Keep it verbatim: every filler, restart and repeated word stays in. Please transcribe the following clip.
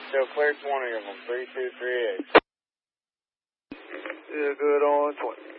Still clear twenty of them, three two three eight. Yeah, good on twenty.